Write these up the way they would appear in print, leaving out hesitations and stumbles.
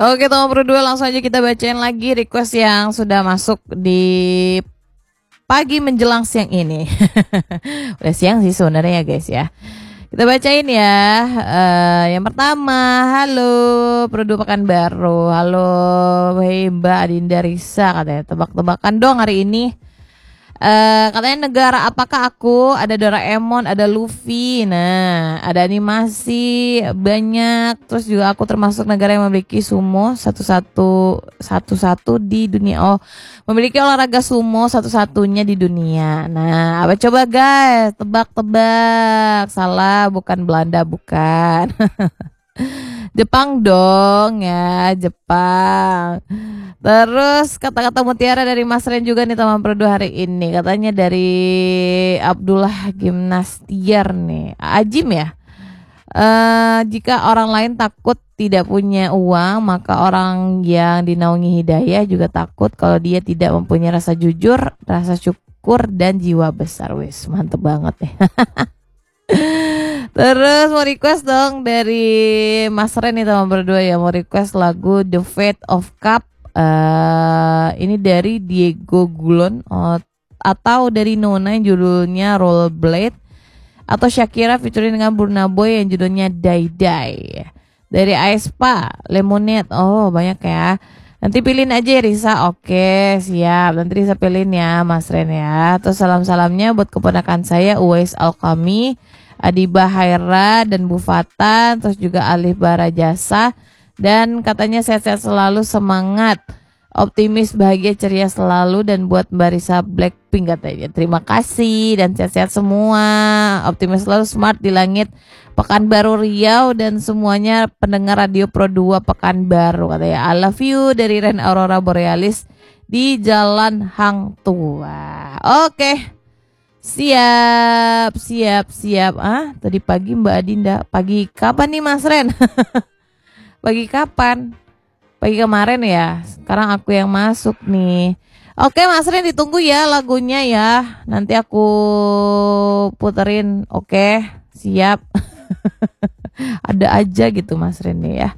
Oke teman berdua, langsung aja kita bacain lagi request yang sudah masuk di pagi menjelang siang ini. Udah siang sih sebenarnya ya guys ya. Kita bacain ya. Yang pertama, halo Produk Pekanbaru. Halo hey Mbak Adinda Risa, katanya tebak-tebakan dong hari ini. Katanya negara apakah aku? Ada Doraemon, ada Luffy. Nah, ada animasi banyak. Terus juga aku termasuk negara yang memiliki sumo satu-satu di dunia. Oh, memiliki olahraga sumo satu-satunya di dunia. Nah, apa coba guys? Tebak-tebak. Salah, bukan Belanda, bukan. Jepang dong ya, Jepang. Terus kata-kata mutiara dari Mas Ren juga nih teman Produk hari ini. Katanya dari Abdullah Gimnastiar nih. Ajim ya. Jika orang lain takut tidak punya uang, maka orang yang dinaungi hidayah juga takut kalau dia tidak mempunyai rasa jujur, rasa syukur dan jiwa besar. Wis, mantep banget ya. Terus mau request dong dari Mas Ren nih teman berdua ya, mau request lagu The Fate of Cup. Ini dari Diego Gulon atau dari Nona yang judulnya Rollerblade, atau Shakira featuring dengan Burna Boy yang judulnya Die Die. Dari Aespa Lemonade. Oh banyak ya. Nanti pilihin aja ya Risa. Oke siap, nanti Risa pilihin ya Mas Ren ya. Terus salam-salamnya buat keponakan saya Uwais Alkami, Adiba Haira dan Bu Fatan, terus juga Alif Barajasa. Dan katanya sehat-sehat selalu, semangat, optimis, bahagia, ceria selalu. Dan buat Mbak Risa Blackpink katanya terima kasih dan sehat-sehat semua, optimis selalu, smart di langit Pekanbaru Riau dan semuanya pendengar Radio Pro 2 Pekanbaru katanya. I love you dari Ren Aurora Borealis di Jalan Hang Tua. Oke. Siap. Tadi pagi Mbak Adinda. Pagi kapan nih Mas Ren? Pagi kapan? Pagi kemarin ya. Sekarang aku yang masuk nih. Oke Mas Ren, ditunggu ya lagunya ya. Nanti aku puterin. Oke, siap. Ada aja gitu Mas Ren ya.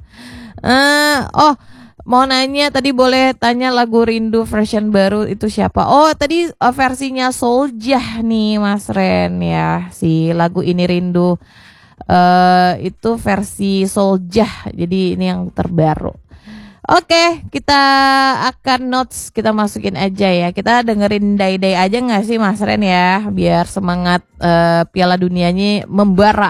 Mau nanya tadi, boleh tanya lagu Rindu version baru itu siapa? Oh tadi versinya Souljah nih Mas Ren ya. Si lagu ini Rindu itu versi Souljah. Jadi ini yang terbaru. Oke, kita akan notes, kita masukin aja ya. Kita dengerin Die Die aja gak sih Mas Ren ya, biar semangat Piala Dunianya membara.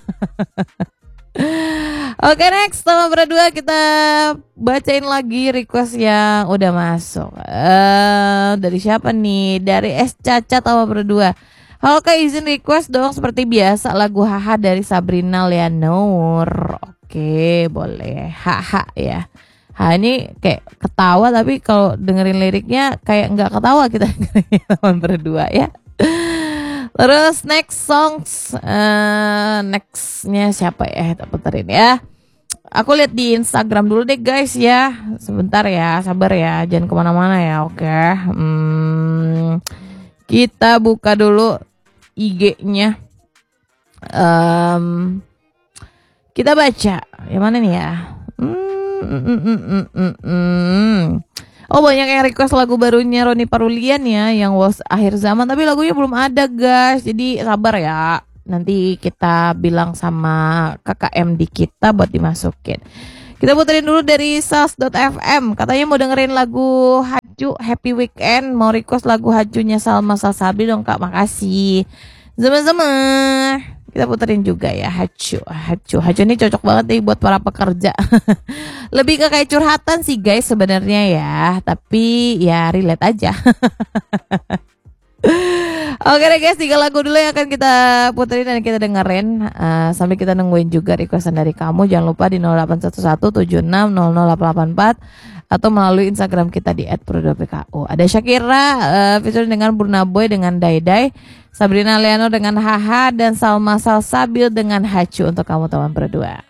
Oke, next teman berdua, kita bacain lagi request yang udah masuk. Dari siapa nih? Dari S Caca teman berdua. Halo Kak, izin request dong seperti biasa lagu Haha dari Sabrina Leonor. Oke, boleh. Haha ya. Ini kayak ketawa, tapi kalau dengerin liriknya kayak nggak ketawa kita teman berdua ya. Terus next songs, nextnya siapa ya? Kita puterin ya. Aku lihat di Instagram dulu deh guys ya. Sebentar ya, sabar ya, jangan kemana-mana ya. Oke. Kita buka dulu IG-nya. Kita baca. Yang mana nih ya? Oh banyak yang request lagu barunya Roni Parulian ya, yang Was Akhir Zaman, tapi lagunya belum ada guys, jadi sabar ya, nanti kita bilang sama KKM di kita buat dimasukin. Kita puterin dulu dari sals.fm, katanya mau dengerin lagu Haju Happy Weekend, mau request lagu Hajunya Salma Salsabi dong Kak, makasih. Sama-sama. Kita puterin juga ya Haju ini cocok banget nih buat para pekerja. Lebih ke kayak curhatan sih guys sebenarnya ya, tapi ya relate aja. Oke deh guys, 3 lagu dulu yang akan kita puterin dan kita dengerin sambil kita nungguin juga requestan dari kamu. Jangan lupa di 081176000884 atau melalui Instagram kita di @pro2pku. Ada Shakira featuring dengan Burna Boy dengan Die Die, Sabrina Leano dengan Haha, dan Salma Salsabil dengan Hacu untuk kamu teman berdua.